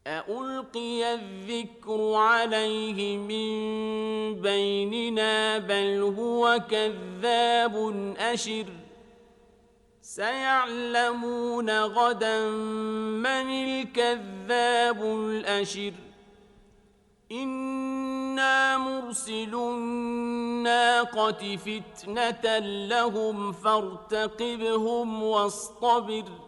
أألقي الذكر عليه من بيننا بل هو كذاب أشر سيعلمون غدا من الكذاب الأشر إنا مرسلو الناقة فتنة لهم فارتقبهم واصطبر